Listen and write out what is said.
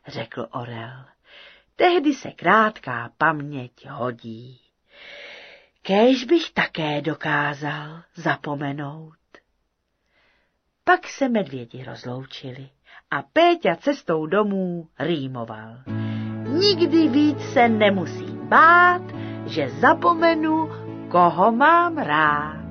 řekl orel. Tehdy se krátká paměť hodí. Kéž bych také dokázal zapomenout. Pak se medvědi rozloučili a Péťa cestou domů rýmoval. Nikdy víc se nemusím bát, že zapomenu, koho mám rád.